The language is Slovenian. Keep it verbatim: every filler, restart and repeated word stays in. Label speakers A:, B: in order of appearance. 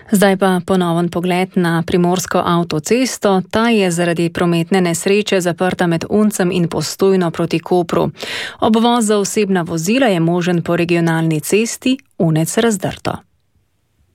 A: Zdaj pa ponoven pogled na primorsko avtocesto. Ta je zaradi prometne nesreče zaprta med Uncem in Postojno proti Kopru. Obvoz za osebna vozila je možen po regionalni cesti Unec-Razdrto.